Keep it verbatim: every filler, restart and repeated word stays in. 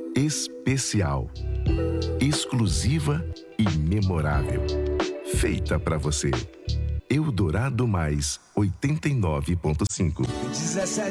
Especial, exclusiva e memorável. Feita para você. Eldorado Mais oitenta e nove ponto cinco.